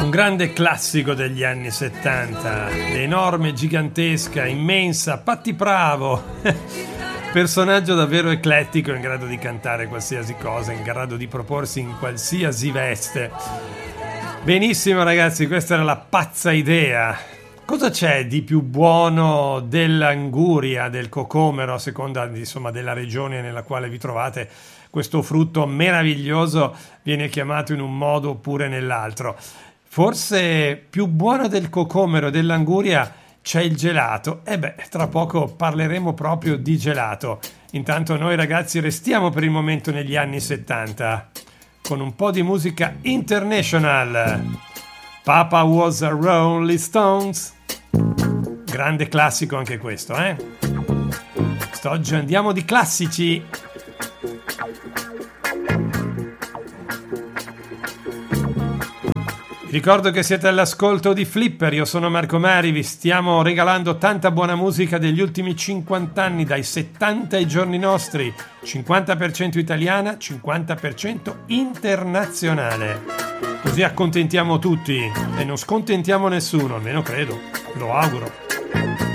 Un grande classico degli anni 70, enorme, gigantesca, immensa, Patti Bravo, personaggio davvero eclettico, in grado di cantare qualsiasi cosa, in grado di proporsi in qualsiasi veste. Benissimo ragazzi, questa era la pazza idea. Cosa c'è di più buono dell'anguria, del cocomero, a seconda insomma della regione nella quale vi trovate? Questo frutto meraviglioso viene chiamato in un modo oppure nell'altro. Forse più buono del cocomero e dell'anguria c'è il gelato. Tra poco parleremo proprio di gelato. Intanto noi ragazzi restiamo per il momento negli anni 70 con un po' di musica international. Papa was a Rolling Stones. Grande classico anche questo, eh? Quest'oggi andiamo di classici. Vi ricordo che siete all'ascolto di Flipper, io sono Marco Mari, vi stiamo regalando tanta buona musica degli ultimi 50 anni, dai 70 ai giorni nostri, 50% italiana, 50% internazionale. Così accontentiamo tutti e non scontentiamo nessuno, almeno credo, lo auguro.